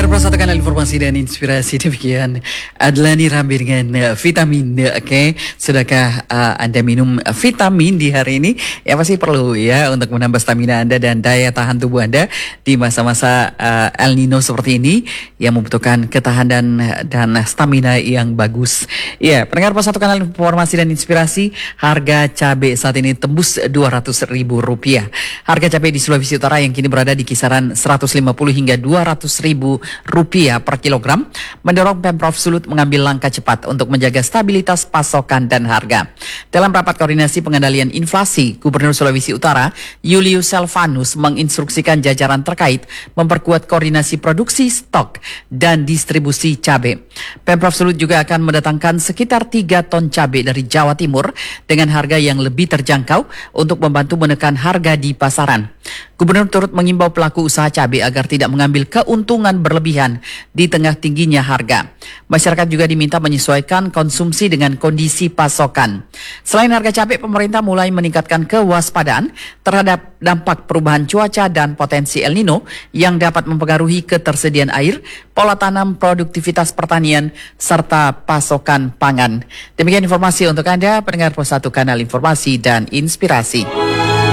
Persatu Kanal Informasi dan Inspirasi, demikian Adlani Rambi dengan vitamin D. Oke, sudahkah Anda minum vitamin di hari ini? Ya pasti perlu ya untuk menambah stamina Anda dan daya tahan tubuh Anda di masa-masa El Nino seperti ini yang membutuhkan ketahanan dan stamina yang bagus. Ya, pendengar Persatu Kanal Informasi dan Inspirasi, harga cabai saat ini tembus Rp200.000. Harga cabai di Sulawesi Utara yang kini berada di kisaran 150 hingga 200.000 rupiah per kilogram mendorong Pemprov Sulut mengambil langkah cepat untuk menjaga stabilitas pasokan dan harga. Dalam rapat koordinasi pengendalian inflasi, Gubernur Sulawesi Utara Julius Selvanus menginstruksikan jajaran terkait memperkuat koordinasi produksi, stok, dan distribusi cabai. Pemprov Sulut juga akan mendatangkan sekitar 3 ton cabai dari Jawa Timur dengan harga yang lebih terjangkau untuk membantu menekan harga di pasaran. Gubernur turut mengimbau pelaku usaha cabai agar tidak mengambil keuntungan berlebihan di tengah tingginya harga. Masyarakat juga diminta menyesuaikan konsumsi dengan kondisi pasokan. Selain harga cabai, pemerintah mulai meningkatkan kewaspadaan terhadap dampak perubahan cuaca dan potensi El Nino yang dapat mempengaruhi ketersediaan air, pola tanam, produktivitas pertanian, serta pasokan pangan. Demikian informasi untuk Anda, pendengar Persatu Kanal Informasi dan Inspirasi.